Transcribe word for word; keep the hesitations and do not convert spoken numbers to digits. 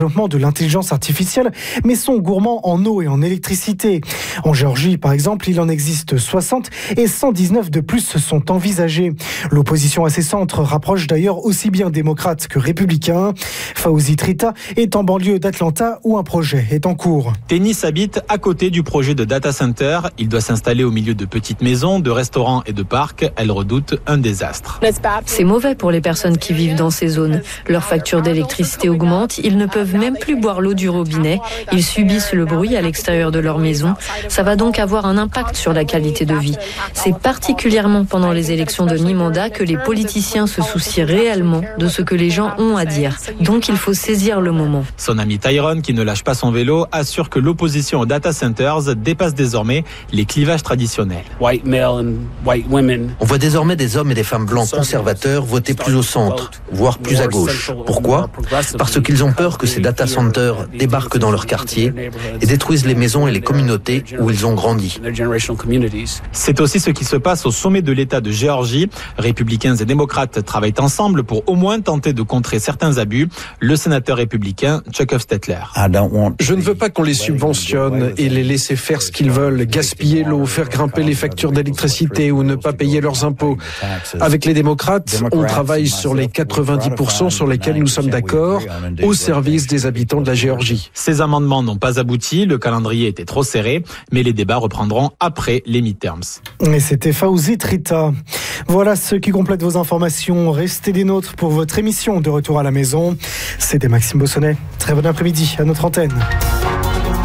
de l'intelligence artificielle, mais sont gourmands en eau et en électricité. En Géorgie, par exemple, il en existe soixante et cent dix-neuf de plus sont envisagés. L'opposition à ces centres rapproche d'ailleurs aussi bien démocrates que républicains. Fawzi Trita est en banlieue d'Atlanta où un projet est en cours. Tennis habite à côté du projet de data center. Il doit s'installer au milieu de petites maisons, de restaurants et de parcs. Elle redoute un désastre. C'est mauvais pour les personnes qui vivent dans ces zones. Leur facture d'électricité augmente, ils ne peuvent même plus boire l'eau du robinet. Ils subissent le bruit à l'extérieur de leur maison. Ça va donc avoir un impact sur la qualité de vie. C'est particulièrement pendant les élections de mi-mandat que les politiciens se soucient réellement de ce que les gens ont à dire. Donc il faut saisir le moment. Son ami Tyrone, qui ne lâche pas son vélo, assure que l'opposition aux data centers dépasse désormais les clivages traditionnels. On voit désormais des hommes et des femmes blancs conservateurs voter plus au centre, voire plus à gauche. Pourquoi ? Parce qu'ils ont peur que ces data centers débarquent dans leur quartier et détruisent les maisons et les communautés où ils ont grandi. C'est aussi ce qui se passe au sommet de l'État de Géorgie. Républicains et démocrates travaillent ensemble pour au moins tenter de contrer certains abus. Le sénateur républicain Chuck Hofstetler. Je ne veux pas qu'on les subventionne et les laisser faire ce qu'ils veulent, gaspiller l'eau, faire grimper les factures d'électricité ou ne pas payer leurs impôts. Avec les démocrates, on travaille sur les quatre-vingt-dix pour cent sur lesquels nous sommes d'accord, au service des habitants de la Géorgie. Ces amendements n'ont pas abouti, le calendrier était trop serré, mais les débats reprendront après les midterms. Et c'était Fawzi Trita. Voilà ce qui complète vos informations. Restez des nôtres pour votre émission de Retour à la maison. C'était Maxime Bossonnet. Très bon après-midi à notre antenne.